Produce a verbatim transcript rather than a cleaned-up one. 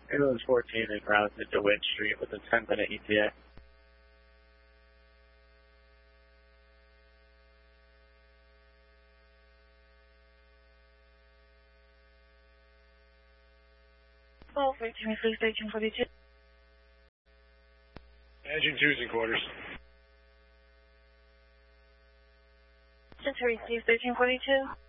Ambulance fourteen en route to DeWitt Street with a ten minute E T A. twelve fifteen, police station forty-two. Engine two's in quarters. Century, Steve, thirteen forty-two.